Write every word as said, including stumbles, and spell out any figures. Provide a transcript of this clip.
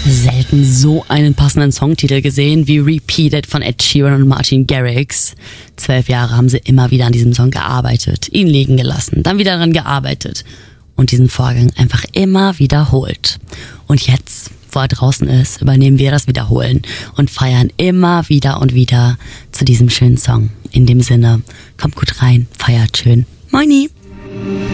Selten so einen passenden Songtitel gesehen wie Repeated von Ed Sheeran und Martin Garrix. Zwölf Jahre haben sie immer wieder an diesem Song gearbeitet, ihn liegen gelassen, dann wieder daran gearbeitet und diesen Vorgang einfach immer wiederholt. Und jetzt, wo er draußen ist, übernehmen wir das Wiederholen und feiern immer wieder und wieder zu diesem schönen Song. In dem Sinne, kommt gut rein, feiert schön. Moini!